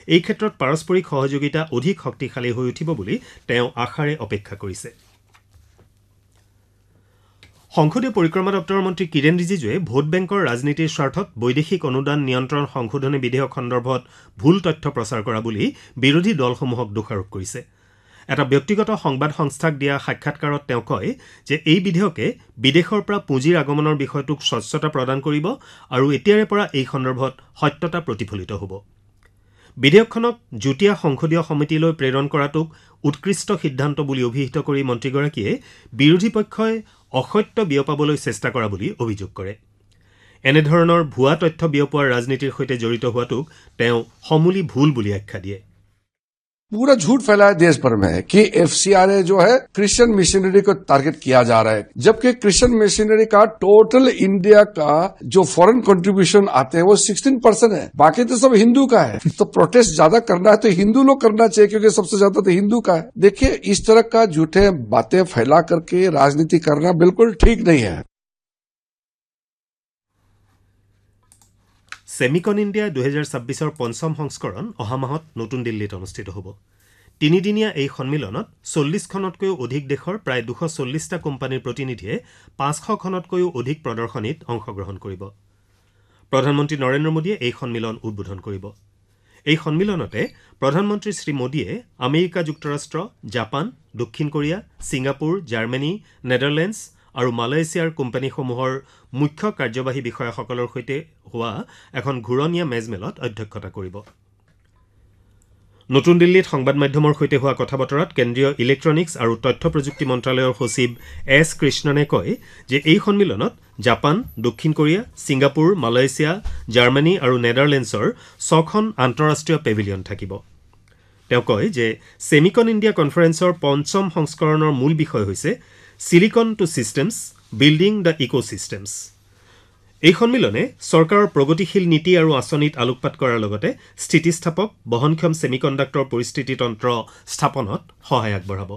এই ক্ষেত্ৰত পাৰস্পৰিক সহযোগিতা অধিক শক্তিশালী হৈ উঠিব বুলি তেওঁ আশাৰে অপেক্ষা কৰিছে। সংসদীয় পৰিক্ৰমা দপ্তৰৰ মন্ত্ৰী কিৰেণ ৰিজিজুৱে ভোট বেংকৰ ৰাজনীতিৰ স্বাৰ্থত বৈদেশিক অনুদান নিয়ন্ত্ৰণ সংশোধনী বিধেয়ক সন্দৰ্ভত ভুল তথ্য প্ৰচাৰ কৰা বুলি বিৰোধী দলসমূহক দোষাৰোপ কৰিছে। এটা ব্যক্তিগত সংবাদ সংস্থাক দিয়া সাক্ষাৎকাৰত তেওঁ কয় যে এই বিধেয়কে বিদেশৰ পৰা পুঁজিৰ আগমনৰ বিষয়টোক স্বচ্ছতা প্ৰদান কৰিব আৰু এতিয়াৰে পৰা এই সন্দৰ্ভত সত্যতা প্ৰতিফলিত হ'ব। বিধেয়কখনক যুটীয়া সংসদীয় সমিতিলৈ প্ৰেৰণ কৰাটোক উৎকৃষ্ট সিদ্ধান্ত বুলি অভিহিত কৰি মন্ত্ৰীগৰাকীয়ে বিৰোধী পক্ষই অসত্য বিয়পাবলৈ চেষ্টা কৰা বুলি অভিযোগ কৰে। এনেধৰণৰ ভুৱা তথ্য বিয়পোৱাৰ ৰাজনীতিৰ সৈতে জড়িত হোৱাটোক তেওঁ সমূলি ভুল বুলি আখ্যা দিয়ে। पूरा झूठ फैलाया देश भर में कि एफसीआरए जो है क्रिश्चियन मिशनरी को टारगेट किया जा रहा है, जबकि क्रिश्चियन मिशनरी का टोटल इंडिया का जो फॉरेन कंट्रीब्यूशन आते हैं वो 16% है, बाकी तो सब हिंदू का है। तो प्रोटेस्ट ज्यादा करना है तो हिंदू लोग करना चाहिए, क्योंकि सबसे ज्यादा तो हिंदू का है। देखिए, इस तरह का झूठे बातें फैला करके राजनीति करना बिल्कुल ठीक नहीं है। सेमिकन इंडिया 2026 পঞ্চম সংস্কৰণ অহা মাহত নতুন দিল্লীত অনুষ্ঠিত হ'ব। তিনিদিনীয়া এই সন্মিলনত 40খনতকৈও অধিক দেশৰ প্ৰায় 240টা কোম্পানীৰ প্ৰতিনিধিয়ে 500খনতকৈও অধিক প্ৰদৰ্শনীত অংশগ্ৰহণ কৰিব। প্ৰধানমন্ত্ৰী নৰেন্দ্ৰ মোদীয়ে এই সন্মিলন উদ্বোধন কৰিব। এই সন্মিলনতে প্ৰধানমন্ত্ৰী শ্ৰী মোদীয়ে আমেৰিকা যুক্তৰাষ্ট্ৰ, জাপান, দক্ষিণ কোৰিয়া, ছিংগাপুৰ, জাৰ্মানী, নেদাৰলেণ্ডছ আৰু মালয়েছিয়াৰ কোম্পানীসমূহৰ মুখ্য কাৰ্যবাহী বিষয়াসকলৰ সৈতে হোৱা এখন ঘূৰণীয়া মেজমেলত অধ্যক্ষতা কৰিব। নতুন দিল্লীত সংবাদ মাধ্যমৰ সৈতে হোৱা কথা বতৰাত কেন্দ্ৰীয় ইলেক্ট্ৰনিক্স আৰু তথ্য প্ৰযুক্তি মন্ত্ৰালয়ৰ সচিব এছ কৃষ্ণনে কয় যে এই সন্মিলনত জাপান, দক্ষিণ কোৰিয়া, ছিংগাপুৰ, মালয়েছিয়া, জাৰ্মানী আৰু নেদাৰলেণ্ডছৰ 6খন আন্তঃৰাষ্ট্ৰীয় পেভিলিয়ন থাকিব। তেওঁ কয় যে ছেমিকন ইণ্ডিয়া কনফাৰেন্সৰ পঞ্চম সংস্কৰণৰ মূল বিষয় হৈছে silicon two systems, building the ইক'ছিষ্টেমছ। এই সন্মিলনে চৰকাৰৰ প্ৰগতিশীল নীতি আৰু আঁচনিত আলোকপাত কৰাৰ লগতে স্থিতিস্থাপক বহনক্ষম ছেমিকণ্ডাক্টৰ পৰিস্থিতিতন্ত্ৰ স্থাপনত সহায় আগবঢ়াব।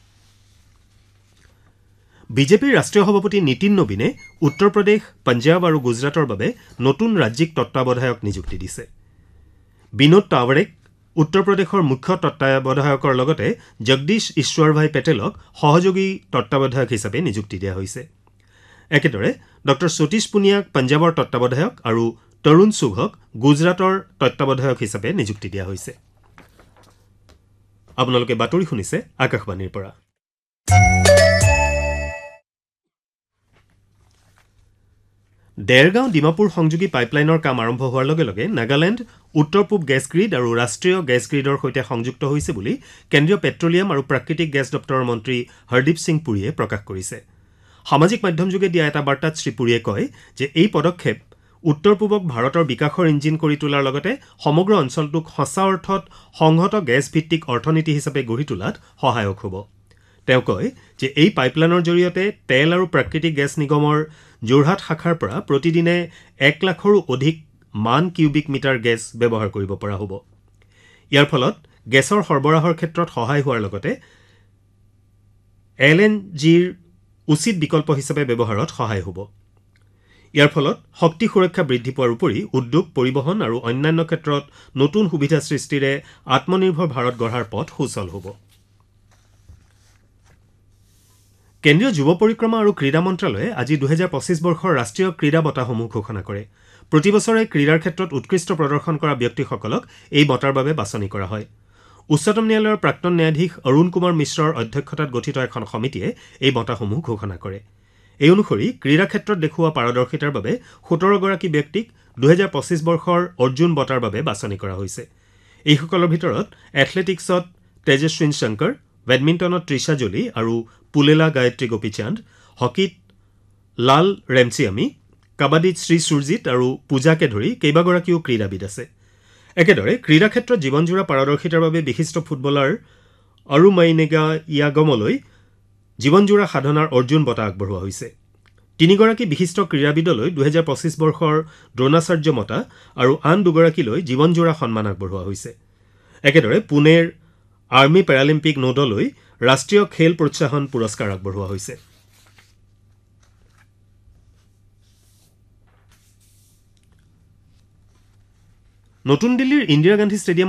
বিজেপিৰ ৰাষ্ট্ৰীয় সভাপতি নীতিন নবীনে উত্তৰ প্ৰদেশ, পঞ্জাৱ আৰু গুজৰাটৰ বাবে নতুন ৰাজ্যিক তত্বাৱধায়ক নিযুক্তি দিছে। বিনোদ তাৱাৰেক উত্তৰ প্ৰদেশৰ মুখ্য তত্বাৱধায়কৰ লগতে জগদীশ ঈশ্বৰভাই পেটেলক সহযোগী তত্বাৱধায়ক হিচাপে নিযুক্তি দিয়া হৈছে। একেদৰে ডঃ সতীশ পুনিয়াক পঞ্জাৱৰ তত্বাৱধায়ক আৰু তৰুণ চুঘক গুজৰাটৰ তত্বাৱধায়ক হিচাপে নিযুক্তি দিয়া হৈছে। আপোনালোকে বাতৰি শুনিছে আকাশবাণীৰ পৰা। ডেৰগাঁও ডিমাপুৰ সংযোগী পাইপলাইনৰ কাম আৰম্ভ হোৱাৰ লগে লগে নাগালেণ্ড উত্তৰ পূব গেছ গ্ৰীড আৰু ৰাষ্ট্ৰীয় গেছ গ্ৰীডৰ সৈতে সংযুক্ত হৈছে বুলি কেন্দ্ৰীয় পেট্ৰলিয়াম আৰু প্ৰাকৃতিক গেছ দপ্তৰৰ মন্ত্ৰী হৰদীপ সিং পুৰীয়ে প্ৰকাশ কৰিছে। সামাজিক মাধ্যমযোগে দিয়া এটা বাৰ্তাত শ্ৰীপুৰীয়ে কয় যে এই পদক্ষেপ উত্তৰ পূবক ভাৰতৰ বিকাশৰ ইঞ্জিন কৰি তোলাৰ লগতে সমগ্ৰ অঞ্চলটোক সঁচা অৰ্থত সংহত গেছ ভিত্তিক অৰ্থনীতি হিচাপে গঢ়ি তোলাত সহায়ক হ'ব। তেওঁ কয় যে এই পাইপলাইনৰ জৰিয়তে তেল আৰু প্ৰাকৃতিক গেছ নিগমৰ যোৰহাট শাখাৰ পৰা প্ৰতিদিনে 1 লাখৰো অধিক মান কিউবিক মিটাৰ গেছ ব্যৱহাৰ কৰিব পৰা হ'ব। ইয়াৰ ফলত গেছৰ সৰবৰাহৰ ক্ষেত্ৰত সহায় হোৱাৰ লগতে LNGৰ উচিত বিকল্প হিচাপে ব্যৱহাৰত সহায় হ'ব। ইয়াৰ ফলত শক্তি সুৰক্ষা বৃদ্ধি পোৱাৰ উপৰি উদ্যোগ, পৰিবহণ আৰু অন্যান্য ক্ষেত্ৰত নতুন সুবিধা সৃষ্টিৰে আত্মনিৰ্ভৰ ভাৰত গঢ়াৰ পথ সুচল হ'ব। কেন্দ্ৰীয় যুৱ পৰিক্ৰমা আৰু ক্ৰীড়া মন্ত্ৰালয়ে আজি 2025 বৰ্ষৰ ৰাষ্ট্ৰীয় ক্ৰীড়া বঁটাসমূহ ঘোষণা কৰে। প্ৰতি বছৰে ক্ৰীড়াৰ ক্ষেত্ৰত উৎকৃষ্ট প্ৰদৰ্শন কৰা ব্যক্তিসকলক এই বঁটাৰ বাবে বাছনি কৰা হয়। উচ্চতম ন্যায়ালয়ৰ প্ৰাক্তন ন্যায়াধীশ অৰুণ কুমাৰ মিশ্ৰৰ অধ্যক্ষতাত গঠিত এখন সমিতিয়ে এই বঁটাসমূহ ঘোষণা কৰে। এই অনুসৰি ক্ৰীড়া ক্ষেত্ৰত দেখুওৱা পাৰদৰ্শিতাৰ বাবে 17গৰাকী ব্যক্তিক 2025 বৰ্ষৰ অৰ্জুন বঁটাৰ বাবে বাছনি কৰা হৈছে। এইসকলৰ ভিতৰত এথলেটিক্সত তেজস্বিন শংকৰ, বেডমিণ্টনত তৃষা জলি আৰু পুলেলা গায়ত্ৰী গোপীচান্দ, হকীত লাল ৰেমচিয়ামী, কাবাডীত শ্ৰী সুৰজিত আৰু পূজাকে ধৰি কেইবাগৰাকীও ক্ৰীড়াবিদ আছে। একেদৰে ক্ৰীড়া ক্ষেত্ৰত জীৱনজোৰা পাৰদৰ্শিতাৰ বাবে বিশিষ্ট ফুটবলাৰ অৰুমাইনেগা ইয়াগমলৈ জীৱনজোৰা সাধনাৰ অৰ্জুন বঁটা আগবঢ়োৱা হৈছে। 3গৰাকী বিশিষ্ট ক্ৰীড়াবিদলৈ 2025 বৰ্ষৰ দ্ৰোণাচাৰ্য বঁটা আৰু আন 2গৰাকীলৈ জীৱনজোৰা সন্মান আগবঢ়োৱা হৈছে। একেদৰে পুনেৰ আৰ্মি পেৰালিম্পিক নোডলৈ ৰাষ্ট্ৰীয় খেল প্ৰোৎসাহন পুৰস্কাৰ আগবঢ়োৱা হৈছে। নতুন দিল্লীৰ ইন্দিৰা গান্ধী ষ্টেডিয়াম